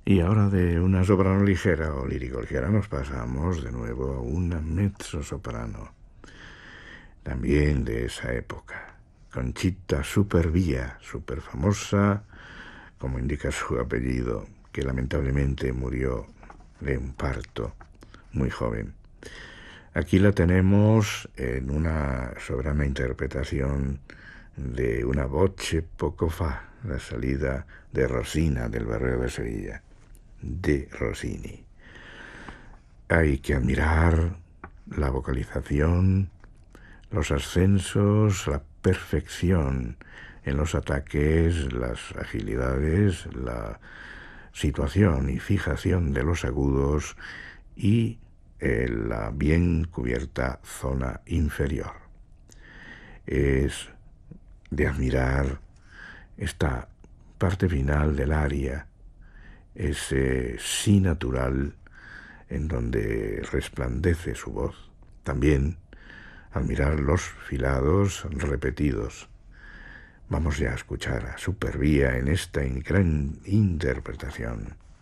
Y ahora de una soprano ligera o lírico ligera nos pasamos de nuevo a una mezzosoprano, también de esa época. Conchita Supervía, súper famosa, como indica su apellido, que lamentablemente murió de un parto muy joven. Aquí la tenemos en una soberana interpretación de una voce poco fa, la salida de Rosina del barrio de Sevilla, de Rossini. Hay que admirar la vocalización, los ascensos, la perfección en los ataques, las agilidades, la situación y fijación de los agudos y la bien cubierta zona inferior. Es de admirar esta parte final del aria, ese sí natural en donde resplandece su voz. También admirar los filados repetidos. Vamos ya a escuchar a Supervía en esta gran interpretación.